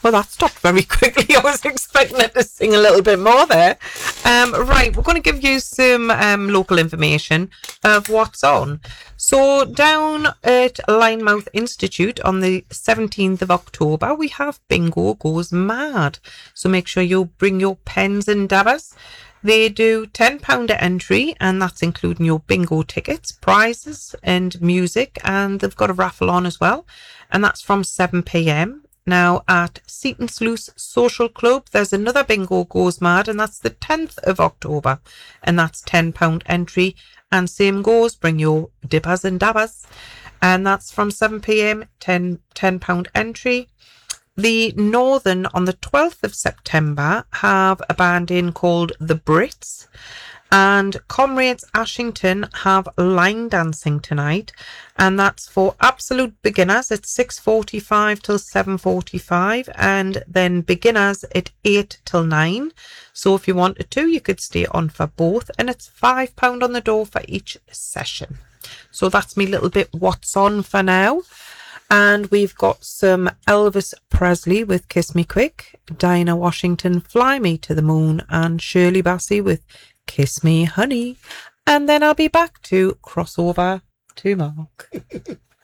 Well, that stopped very quickly. I was expecting it to sing a little bit more there. Right, we're going to give you some local information of what's on. So down at Linemouth Institute on the 17th of October, we have Bingo Goes Mad. So make sure you bring your pens and dabbers. They do £10 a entry, and that's including your bingo tickets, prizes and music, and they've got a raffle on as well, and that's from 7 p.m. Now at Seaton Sluice Social Club, there's another Bingo Goes Mad, and that's the 10th of October, and that's £10 entry, and same goes, bring your dippers and dabbers, and that's from 7 p.m, £10 entry. The Northern on the 12th of September have a band in called The Brits, and Comrades Ashington have line dancing tonight, and that's for absolute beginners at 6:45 till 7:45, and then beginners at 8 till 9. So if you wanted to, you could stay on for both, and it's £5 on the door for each session. So that's me little bit what's on for now. And we've got some Elvis Presley with Kiss Me Quick, Dinah Washington, Fly Me to the Moon, and Shirley Bassey with Kiss Me Honey. And then I'll be back to crossover to Mark.